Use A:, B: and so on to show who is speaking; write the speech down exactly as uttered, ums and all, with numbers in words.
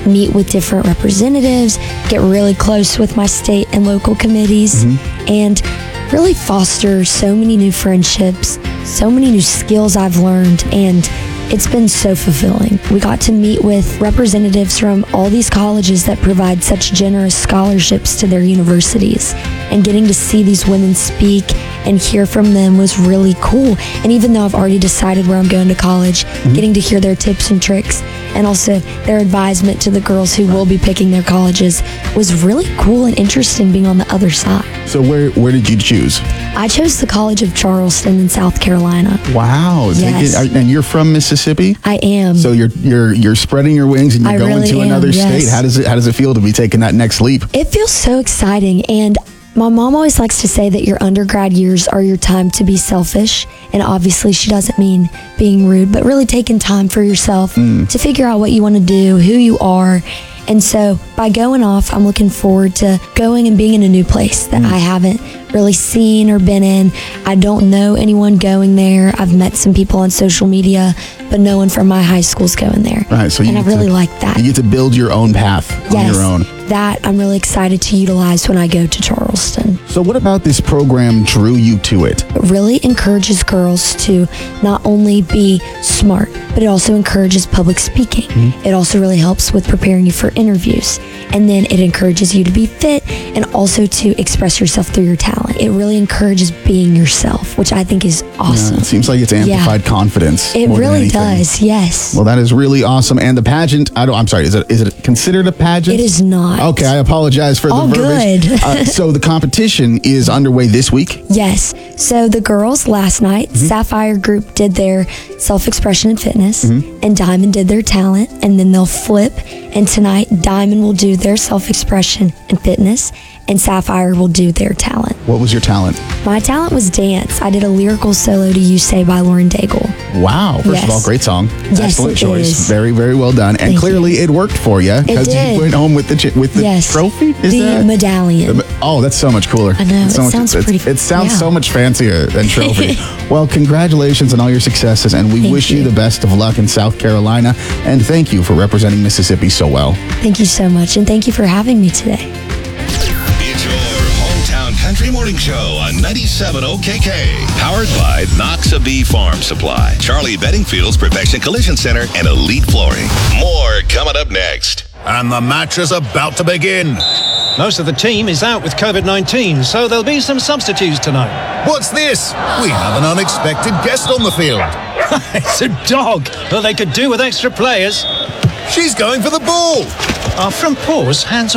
A: meet with different representatives, get really close with my state and local committees, mm-hmm. and really foster so many new friendships, so many new skills I've learned, and it's been so fulfilling. We got to meet with representatives from all these colleges that provide such generous scholarships to their universities, and getting to see these women speak and hear from them was really cool. And even though I've already decided where I'm going to college, mm-hmm. getting to hear their tips and tricks and also their advisement to the girls who will be picking their colleges was really cool and interesting being on the other side.
B: So where where did you choose?
A: I chose the College of Charleston in South Carolina.
B: Wow.
A: Yes.
B: Take it, and you're from Mississippi?
A: I am.
B: So you're you're you're spreading your wings and you're
A: I
B: going
A: really
B: to
A: am,
B: another
A: yes.
B: state. How does it how does it feel to be taking that next leap?
A: It feels so exciting, and my mom always likes to say that your undergrad years are your time to be selfish, and obviously she doesn't mean being rude, but really taking time for yourself mm. to figure out what you want to do, who you are. And so by going off, I'm looking forward to going and being in a new place that mm. I haven't really seen or been in. I don't know anyone going there. I've met some people on social media, but no one from my high school's going there.
B: Right, so you
A: and I really
B: to,
A: like that.
B: You get to build your own path
A: yes,
B: on your own.
A: That I'm really excited to utilize when I go to Charleston.
B: So what about this program drew you to it?
A: It really encourages girls to not only be smart, but it also encourages public speaking. Mm-hmm. It also really helps with preparing you for interviews. And then it encourages you to be fit and also to express yourself through your talent. It really encourages being yourself, which I think is awesome.
B: Yeah, it seems like it's amplified
A: yeah.
B: confidence.
A: It really does, yes.
B: Well, that is really awesome. And the pageant, I don't, I'm sorry, is it is it considered a pageant?
A: It is not.
B: Okay, I apologize for
A: All
B: the verbiage.
A: good.
B: uh, so the competition is underway this week?
A: Yes. So the girls last night, mm-hmm. Sapphire Group did their self-expression and fitness, mm-hmm. and Diamond did their talent, and then they'll flip. And tonight, Diamond will do their self-expression and fitness, and Sapphire will do their talent.
B: What was your talent?
A: My talent was dance. I did a lyrical solo to You Say by Lauren Daigle.
B: Wow. First
A: yes.
B: of all, great song.
A: Yes,
B: excellent
A: it
B: choice.
A: is.
B: Very, very well done. And
A: Thank
B: clearly
A: you.
B: it worked for you because you went home with the ch- with the
A: yes.
B: trophy? Is
A: the
B: that?
A: medallion.
B: The, oh, that's so much cooler.
A: I know.
B: It's so
A: it
B: much,
A: sounds
B: it's,
A: pretty
B: It sounds
A: yeah.
B: so much fancier than trophy. Well, congratulations on all your successes, and we
A: thank
B: wish you.
A: you
B: the best of luck in South Carolina. And thank you for representing Mississippi so well.
A: Thank you so much, and thank you for having me today.
C: It's your hometown country morning show on ninety-seven O K K. Powered by Noxabee Farm Supply, Charlie Bedingfield's Perfection Collision Center, and Elite Flooring. More coming up next.
D: And the match is about to begin.
E: Most of the team is out with covid nineteen, so there'll be some substitutes tonight.
D: What's this? We have an unexpected guest on the field.
E: It's a dog. Well, they could do with extra players.
D: She's going for the ball.
E: Our front paws, hands